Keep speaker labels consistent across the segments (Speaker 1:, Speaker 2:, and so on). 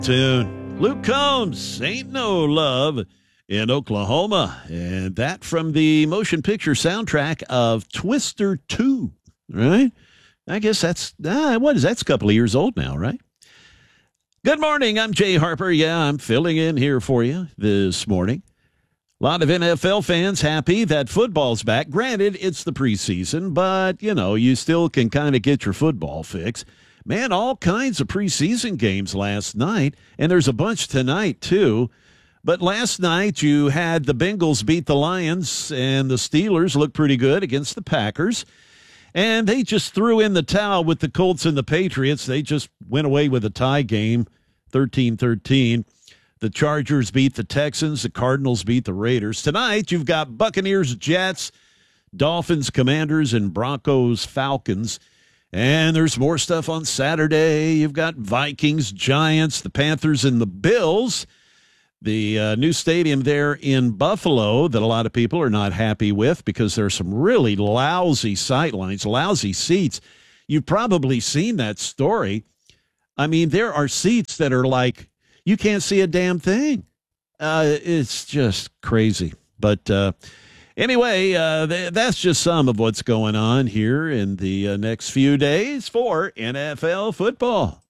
Speaker 1: Tune. Luke Combs, Ain't No Love in Oklahoma. And that from the motion picture soundtrack of Twister 2, right? I guess that's, what is that? It's a couple of years old now, right? Good morning. I'm Jay Harper. Yeah, I'm filling in here for you this morning. A lot of NFL fans happy that football's back. Granted, it's the preseason, but, you still can kind of get your football fix. Man, all kinds of preseason games last night, and there's a bunch tonight, too. But last night you had the Bengals beat the Lions, and the Steelers looked pretty good against the Packers. And they just threw in the towel with the Colts and the Patriots. They just went away with a tie game, 13-13. The Chargers beat the Texans. The Cardinals beat the Raiders. Tonight, you've got Buccaneers, Jets, Dolphins, Commanders, and Broncos, Falcons. And there's more stuff on Saturday. You've got Vikings, Giants, the Panthers, and the Bills. The new stadium there in Buffalo that a lot of people are not happy with because there's some really lousy sightlines, lousy seats. You've probably seen that story. I mean, there are seats that are like, you can't see a damn thing. It's just crazy. But anyway, that's just some of what's going on here in the next few days for NFL football.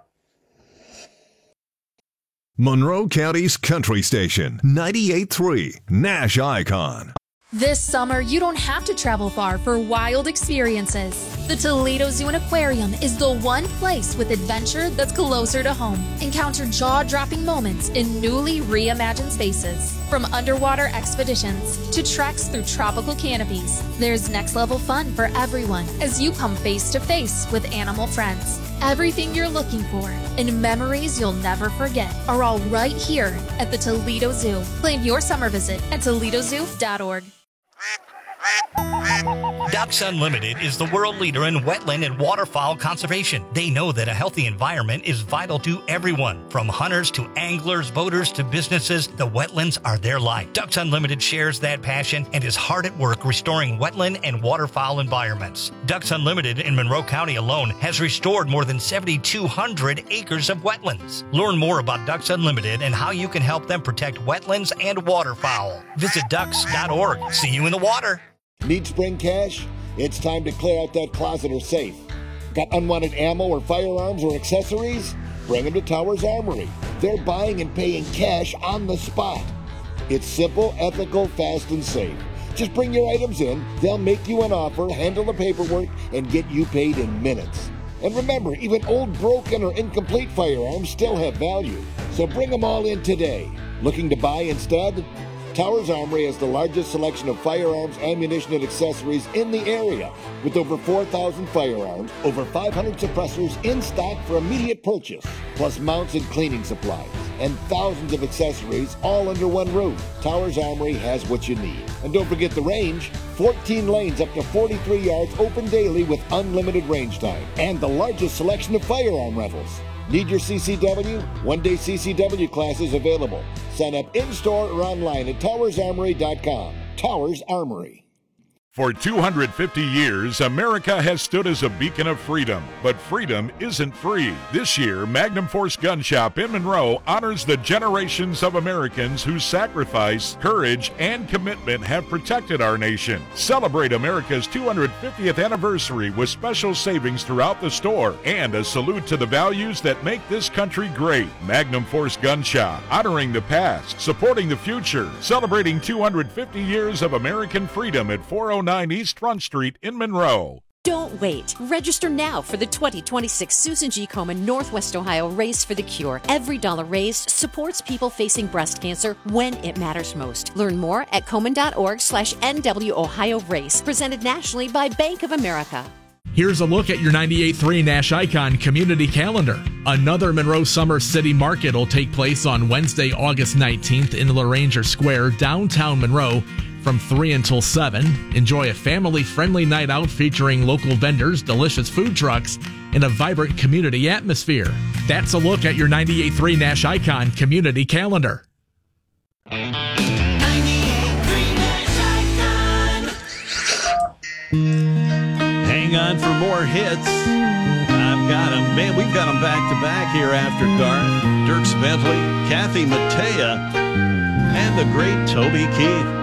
Speaker 2: Monroe County's country station, 98.3 Nash Icon.
Speaker 3: This summer, you don't have to travel far for wild experiences. The Toledo Zoo and Aquarium is the one place with adventure that's closer to home. Encounter jaw-dropping moments in newly reimagined spaces. From underwater expeditions to treks through tropical canopies, there's next-level fun for everyone as you come face-to-face with animal friends. Everything you're looking for and memories you'll never forget are all right here at the Toledo Zoo. Plan your summer visit at toledozoo.org.
Speaker 4: Ducks Unlimited is the world leader in wetland and waterfowl conservation. They know that a healthy environment is vital to everyone. From hunters to anglers, boaters to businesses, the wetlands are their life. Ducks Unlimited shares that passion and is hard at work restoring wetland and waterfowl environments. Ducks Unlimited in Monroe County alone has restored more than 7,200 acres of wetlands. Learn more about Ducks Unlimited and how you can help them protect wetlands and waterfowl. Visit ducks.org. See you in the water.
Speaker 5: Need spring cash? It's time to clear out that closet or safe. Got unwanted ammo or firearms or accessories? Bring them to Towers Armory. They're buying and paying cash on the spot. It's simple, ethical, fast, and safe. Just bring your items in, they'll make you an offer, handle the paperwork, and get you paid in minutes. And remember, even old, broken, or incomplete firearms still have value. So bring them all in today. Looking to buy instead? Towers Armory has the largest selection of firearms, ammunition, and accessories in the area, with over 4,000 firearms, over 500 suppressors in stock for immediate purchase, plus mounts and cleaning supplies, and thousands of accessories all under one roof. Towers Armory has what you need. And don't forget the range, 14 lanes up to 43 yards open daily with unlimited range time, and the largest selection of firearm rentals. Need your CCW? One-day CCW classes available. Sign up in-store or online at towersarmory.com. Towers Armory.
Speaker 6: For 250 years, America has stood as a beacon of freedom, but freedom isn't free. This year, Magnum Force Gun Shop in Monroe honors the generations of Americans whose sacrifice, courage, and commitment have protected our nation. Celebrate America's 250th anniversary with special savings throughout the store and a salute to the values that make this country great. Magnum Force Gun Shop, honoring the past, supporting the future, celebrating 250 years of American freedom at 409 East Front Street in Monroe.
Speaker 7: Don't wait. Register now for the 2026 Susan G. Komen Northwest Ohio Race for the Cure. Every dollar raised supports people facing breast cancer when it matters most. Learn more at komen.org/NW Ohio Race. Presented nationally by Bank of America.
Speaker 8: Here's a look at your 98.3 Nash Icon community calendar. Another Monroe Summer City Market will take place on Wednesday, August 19th in LaRanger Square, downtown Monroe, from 3 until 7. Enjoy a family-friendly night out featuring local vendors, delicious food trucks, and a vibrant community atmosphere. That's a look at your 98.3 Nash Icon community calendar.
Speaker 1: 98.3 Nash Icon. Hang on for more hits. I'm got them. Man, we've got them back to back here after Garth. Dierks Bentley, Kathy Mattea, and the great Toby Keith.